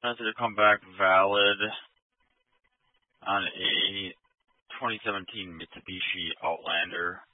Method to come back valid on a 2017 Mitsubishi Outlander.